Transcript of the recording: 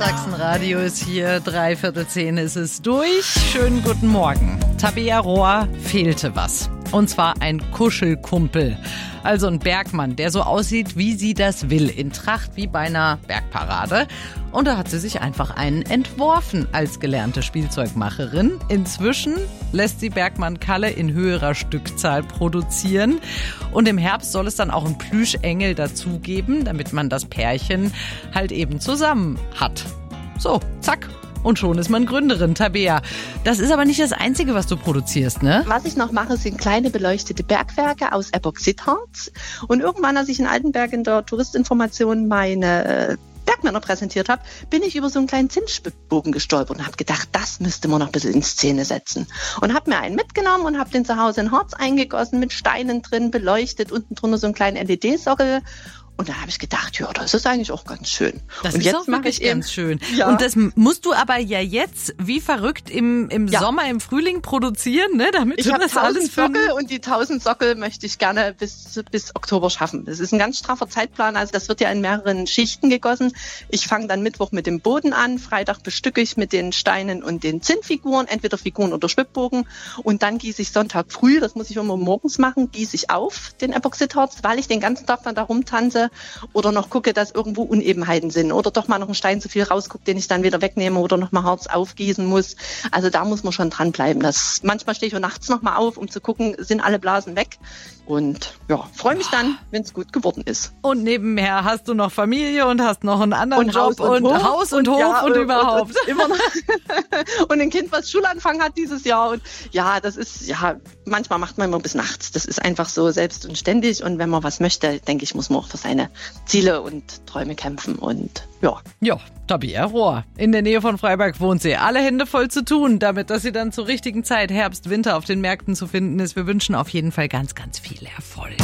Sachsenradio ist hier, 9:45 ist es durch. Schönen guten Morgen. Tabea Rohr fehlte was. Und zwar ein Kuschelkumpel. Also ein Bergmann, der so aussieht, wie sie das will. In Tracht wie bei einer Bergparade. Und da hat sie sich einfach einen entworfen als gelernte Spielzeugmacherin. Inzwischen lässt sie Bergmann Kalle in höherer Stückzahl produzieren. Und im Herbst soll es dann auch einen Plüschengel dazugeben, damit man das Pärchen halt eben zusammen hat. So, zack. Und schon ist man Gründerin, Tabea. Das ist aber nicht das Einzige, was du produzierst, ne? Was ich noch mache, sind kleine beleuchtete Bergwerke aus Epoxidharz. Und irgendwann, als ich in Altenberg in der Touristinformation meine Bergmänner präsentiert habe, bin ich über so einen kleinen Zinsbogen gestolpert und habe gedacht, das müsste man noch ein bisschen in Szene setzen. Und habe mir einen mitgenommen und habe den zu Hause in Harz eingegossen, mit Steinen drin, beleuchtet, unten drunter so einen kleinen LED-Sockel. Und da habe ich gedacht, ja, das ist eigentlich auch ganz schön. Das und ist jetzt auch wirklich ganz schön. Ja. Und das musst du aber ja jetzt wie verrückt im Sommer, im Frühling produzieren, ne? Damit ich du habe das alles 1000 Sockel und die 1000 Sockel möchte ich gerne bis Oktober schaffen. Das ist ein ganz straffer Zeitplan, also das wird ja in mehreren Schichten gegossen. Ich fange dann Mittwoch mit dem Boden an, Freitag bestücke ich mit den Steinen und den Zinnfiguren, entweder Figuren oder Schwibbogen, und dann gieße ich Sonntag früh, das muss ich immer morgens machen, gieße ich auf den Epoxidharz, weil ich den ganzen Tag dann da rumtanze oder noch gucke, dass irgendwo Unebenheiten sind oder doch mal noch ein Stein zu viel rausguckt, den ich dann wieder wegnehme oder noch mal Harz aufgießen muss. Also da muss man schon dranbleiben. Manchmal stehe ich auch nachts noch mal auf, um zu gucken, sind alle Blasen weg. Und ja, freue mich dann, wenn es gut geworden ist. Und nebenher hast du noch Familie und hast noch einen anderen Job und Haus und Hof ja, und überhaupt. Und immer noch und ein Kind, was Schulanfang hat dieses Jahr. Und ja, das ist, ja, manchmal macht man immer bis nachts. Das ist einfach so selbst und ständig. Und wenn man was möchte, denke ich, muss man auch für seine Ziele und Träume kämpfen. Und ja. Ja, Tabea Rohr. In der Nähe von Freiberg wohnt sie. Alle Hände voll zu tun, damit, dass sie dann zur richtigen Zeit Herbst, Winter auf den Märkten zu finden ist. Wir wünschen auf jeden Fall ganz, ganz viel Erfolg.